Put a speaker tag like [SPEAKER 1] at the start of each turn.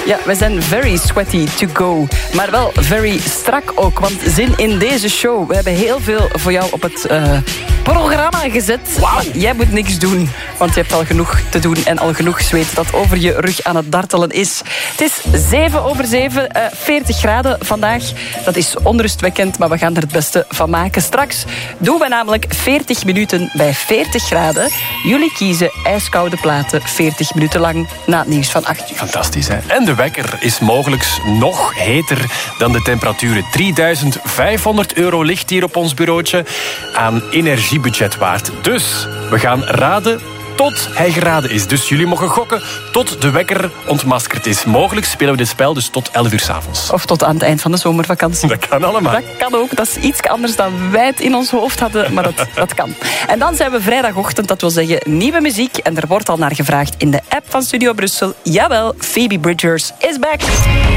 [SPEAKER 1] Ja, we zijn very sweaty to go. Maar wel very strak ook. Want zin in deze show. We hebben heel veel voor jou op het programma gezet.
[SPEAKER 2] Wow.
[SPEAKER 1] Maar jij moet niks doen. Want je hebt al genoeg te doen en al genoeg zweet dat over je rug aan het dartelen is. Het is 7:07, 40 graden vandaag. Dat is onrustwekkend, maar we gaan er het beste van maken. Straks doen we namelijk 40 minuten bij 40 graden. Jullie kiezen ijskoude platen 40 minuten lang na het nieuws van 8 uur.
[SPEAKER 2] Fantastisch, hè? En de wekker is mogelijk nog heter dan de temperaturen. €3.500 ligt hier op ons bureautje aan energiebudget waard. Dus we gaan raden tot hij geraden is. Dus jullie mogen gokken tot de wekker ontmaskerd is. Mogelijk spelen we dit spel dus tot 11 uur 's avonds.
[SPEAKER 1] Of tot aan het eind van de zomervakantie.
[SPEAKER 2] Dat kan allemaal.
[SPEAKER 1] Dat kan ook. Dat is iets anders dan wij het in ons hoofd hadden, maar dat kan. En dan zijn we vrijdagochtend, dat wil zeggen nieuwe muziek. En er wordt al naar gevraagd in de app van Studio Brussel. Jawel, Phoebe Bridgers is back.